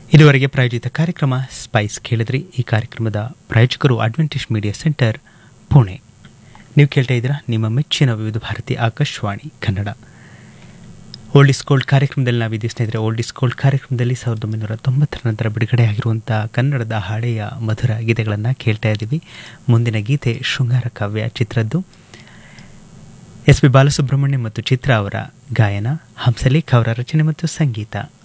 ಇದುವರೆಗೆ ಪ್ರಾಯೋಜಿತ ಕಾರ್ಯಕ್ರಮ ಸ್ಪೈಸ್ ಕೇಳಿದ್ರಿ. ಈ ಕಾರ್ಯಕ್ರಮದ ಪ್ರಾಯೋಜಕರು ಅಡ್ವೆಂಟಿಸ್ಟ್ ಮೀಡಿಯಾ ಸೆಂಟರ್ ಪುಣೆ. ನೀವು ಕೇಳ್ತಾ ಇದ್ದೀರಾ ನಿಮ್ಮ ಮೆಚ್ಚಿನ ವಿವಿಧ Bharati Akashvani Kannada. Old is gold ಕಾರ್ಯಕ್ರಮದಲ್ಲಿ ನಾವಿದ್ದೀವಿ ಸ್ನೇಹಿತರೆ. ಓಲ್ಡ್ ಇಸ್ ಗೋಲ್ಡ್ ಕಾರ್ಯಕ್ರಮದಲ್ಲಿ 1990 ನಂತರ ಬಿಡುಗಡೆಯಾಗಿರುವಂಥ ಕನ್ನಡದ ಹಳೆಯ ಮಧುರ ಗೀತೆಗಳನ್ನು ಕೇಳ್ತಾ ಇದ್ದೀವಿ. ಮುಂದಿನ ಗೀತೆ ಶೃಂಗಾರ ಕಾವ್ಯ ಚಿತ್ರದ್ದು. ಎಸ್ ಪಿ ಬಾಲಸುಬ್ರಹ್ಮಣ್ಯ ಮತ್ತು ಚಿತ್ರ ಅವರ ಗಾಯನ, ಹಂಸಲೇಖ ಅವರ ರಚನೆ ಮತ್ತು ಸಂಗೀತ.